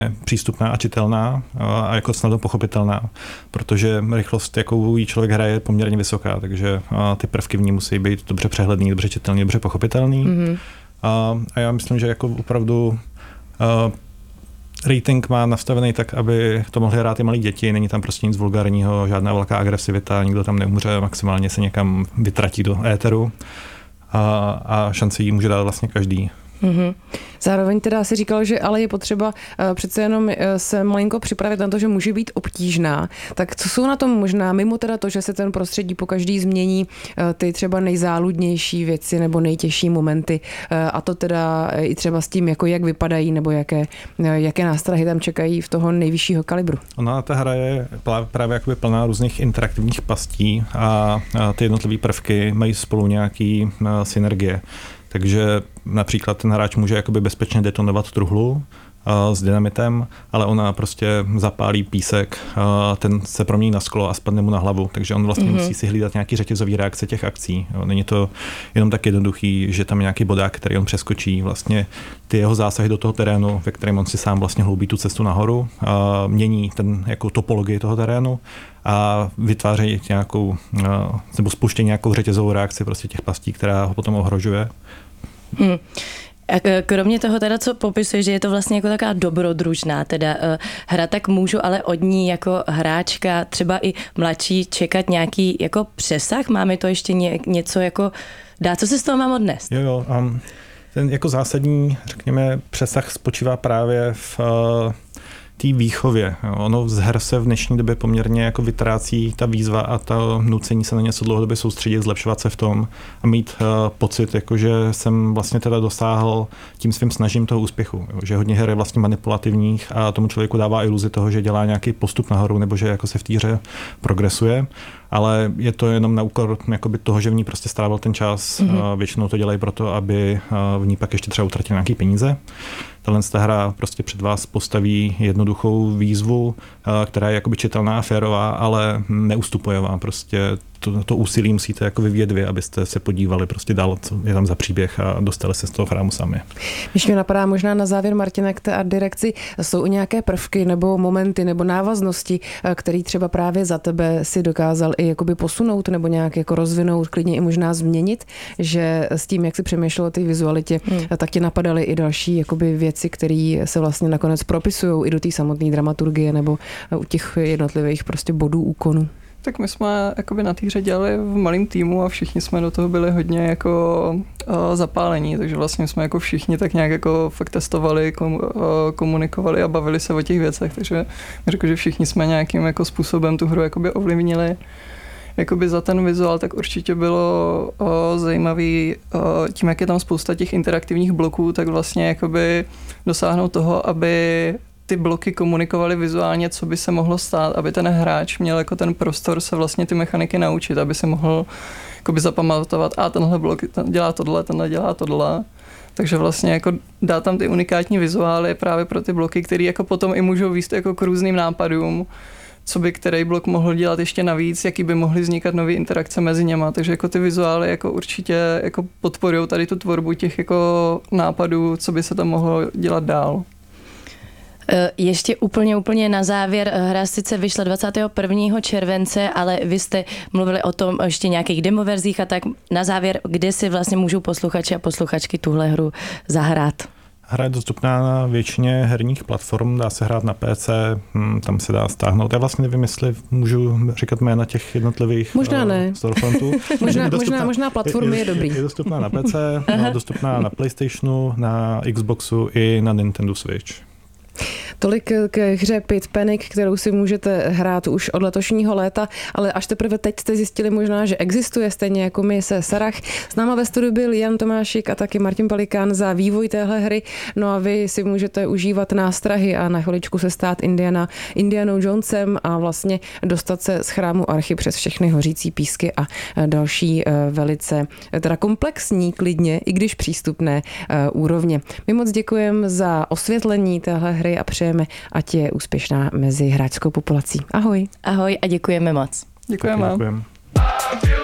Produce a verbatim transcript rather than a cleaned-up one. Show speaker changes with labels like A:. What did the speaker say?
A: přístupná a čitelná a jako snadno pochopitelná, protože rychlost, jakou jí člověk hraje, je poměrně vysoká, takže ty prvky v ní musí být dobře přehledný, dobře čitelný, dobře pochopitelný. Mm-hmm. A, a já myslím, že jako opravdu a, rating má nastavený tak, aby to mohly hrát i malí děti, není tam prostě nic vulgárního, žádná velká agresivita, nikdo tam neumře, maximálně se někam vytratí do éteru a, a šanci jí může dát vlastně každý.
B: Mm-hmm. Zároveň teda si říkal, že ale je potřeba uh, přece jenom uh, se malinko připravit na to, že může být obtížná. Tak co jsou na tom možná, mimo teda to, že se ten prostředí po každý změní, uh, ty třeba nejzáludnější věci nebo nejtěžší momenty uh, a to teda i třeba s tím, jako jak vypadají nebo jaké, uh, jaké nástrahy tam čekají v toho nejvyššího kalibru.
A: Ona ta hra je právě jakoby plná různých interaktivních pastí a, a ty jednotlivé prvky mají spolu nějaký uh, synergie. Takže například ten hráč může jakoby bezpečně detonovat truhlu uh, s dynamitem, ale ona prostě zapálí písek, uh, ten se promění na sklo a spadne mu na hlavu, takže on vlastně mm-hmm. musí si hlídat nějaký řetězový reakce těch akcí. Jo. Není to jenom tak jednoduchý, že tam je nějaký bodák, který on přeskočí. Vlastně ty jeho zásahy do toho terénu, ve kterém on si sám vlastně hloubí tu cestu nahoru, uh, mění ten jako topologii toho terénu a vytvářejí nějakou, uh, nebo spuštějí nějakou řetězovou reakci prostě těch pastí, která ho potom ohrožuje.
C: Hmm. A kromě toho teda, co popisuje, že je to vlastně jako taková dobrodružná teda uh, hra, tak můžu ale od ní jako hráčka, třeba i mladší, čekat nějaký jako přesah? Máme to ještě ně, něco jako dá, co se z toho mám odnést?
A: Jo, jo. Um, ten jako zásadní, řekněme, přesah spočívá právě v uh, té výchově. Jo. Ono z her se v dnešní době poměrně jako vytrácí ta výzva a ta nucení se na něco dlouhodobě soustředit, zlepšovat se v tom a mít uh, pocit, jako že jsem vlastně teda dosáhl tím svým snažím toho úspěchu. Jo. Že hodně her je vlastně manipulativních a tomu člověku dává iluzi toho, že dělá nějaký postup nahoru nebo že jako se v té hře progresuje, ale je to jenom na úkor jakoby toho, že v ní prostě strávil ten čas. Mm-hmm. Většinou to dělají proto, aby v ní pak ještě třeba utratili nějaký peníze. Tahle hra prostě před vás postaví jednoduchou výzvu, která je jakoby čitelná a férová, ale neustupuje vám. Prostě to, to úsilí musíte jako vyvíjet vy, abyste se podívali prostě dál, co je tam za příběh a dostali se z toho chrámu sami.
B: Když mě napadá možná na závěr, Martina, k té art direkci, jsou nějaké prvky nebo momenty nebo návaznosti, které třeba právě za tebe si dokázal i jakoby posunout nebo nějak jako rozvinout, klidně i možná změnit, že s tím, jak si přemýšlel o té vizualitě, hmm. tak ti napadaly i další jakoby věci, které se vlastně nakonec propisují i do té samotné dramaturgie nebo u těch jednotlivých prostě bodů úkonu.
D: Tak my jsme jakoby na té hře dělali v malém týmu a všichni jsme do toho byli hodně jako uh, zapálení, takže vlastně jsme jako všichni tak nějak jako fakt testovali, kom, uh, komunikovali a bavili se o těch věcech, takže mi řekl, že všichni jsme nějakým jako způsobem tu hru jakoby ovlivnili. Jakoby za ten vizuál tak určitě bylo uh, zajímavý uh, tím, jak je tam spousta těch interaktivních bloků, tak vlastně jakoby dosáhnout toho, aby ty bloky komunikovaly vizuálně, co by se mohlo stát, aby ten hráč měl jako ten prostor se vlastně ty mechaniky naučit, aby se mohl jakoby zapamatovat, a tenhle blok dělá tohle, tenhle dělá tohle. Takže vlastně jako dá tam ty unikátní vizuály právě pro ty bloky, které jako potom i můžou vést jako k různým nápadům, co by který blok mohl dělat ještě navíc, jaký by mohly vznikat nové interakce mezi něma. Takže jako ty vizuály jako určitě jako podporují tady tu tvorbu těch jako nápadů, co by se tam mohlo dělat dál.
C: Ještě úplně, úplně na závěr, hra sice vyšla dvacátého prvního července, ale vy jste mluvili o tom ještě nějakých demoverzích a tak na závěr, kde si vlastně můžou posluchači a posluchačky tuhle hru zahrát?
A: Hra je dostupná na většině herních platform, dá se hrát na P C, tam se dá stáhnout. Já vlastně nevím, jestli můžu říkat jména těch jednotlivých
B: možná ne.
A: storefrontů.
B: možná, možná, možná platformy je,
A: je,
B: je dobrý.
A: Je dostupná na P C, je dostupná na PlayStationu, na Xboxu i na Nintendo Switch.
B: Tolik k hře Pit Panic, kterou si můžete hrát už od letošního léta, ale až teprve teď jste zjistili možná, že existuje, stejně jako my se Sarah. S náma ve studiu byl Jan Tomášik a taky Martin Pelikán za vývoj téhle hry. No a vy si můžete užívat nástrahy a na chviličku se stát Indiana, Indianou Jonesem a vlastně dostat se z chrámu Archy přes všechny hořící písky a další velice teda komplexní, klidně, i když přístupné úrovně. My moc děkujeme za osvětlení téhle hry a přejeme, ať je úspěšná mezi hráčskou populací. Ahoj.
C: Ahoj a děkujeme moc.
D: Děkujeme.
A: Děkujeme.